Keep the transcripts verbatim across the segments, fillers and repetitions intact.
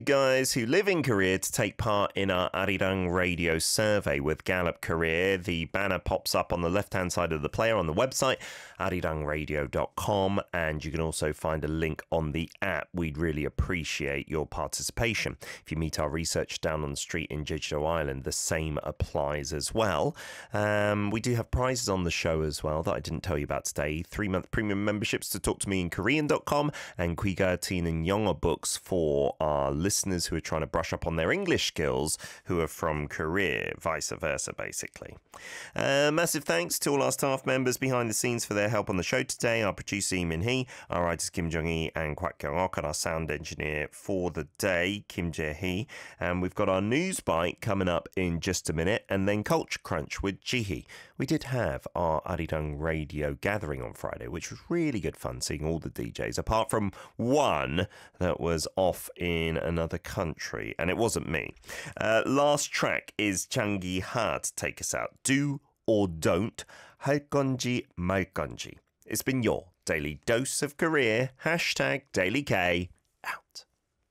Guys who live in Korea to take part in our Arirang Radio survey with Gallup Korea. The banner pops up on the left-hand side of the player on the website, arirang radio dot com, and you can also find a link on the app. We'd really appreciate your participation. If you meet our research down on the street in Jeju-do Island, the same applies as well. Um, we do have prizes on the show as well that I didn't tell you about today. Three-month premium memberships to talk to me in Korean dot com and 귀가 트이는 영어 books for our listeners. listeners who are trying to brush up on their English skills who are from Korea, vice versa, basically. Uh, massive thanks to all our staff members behind the scenes for their help on the show today. Our producer, Lee Min-hee, our writers, Kim Jong-hee and Kwak Kyung-ok, and our sound engineer for the day, Kim Jae-hee. And we've got our news bite coming up in just a minute, and then Culture Crunch with Ji-hee. We did have our Arirang Radio gathering on Friday, which was really good fun seeing all the D Js, apart from one that was off in another country, and it wasn't me. Uh, last track is Changi Ha to take us out. Do or don't, 할 건지 말 건지. It's been your daily dose of Korea. Hashtag Daily K out.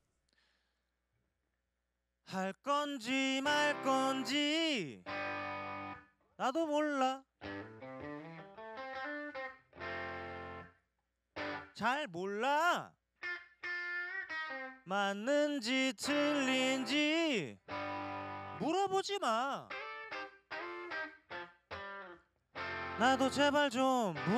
할 건지 말 건지 나도 몰라. 잘 몰라. 맞는지 틀린지 물어보지 마. 나도 제발 좀 물어.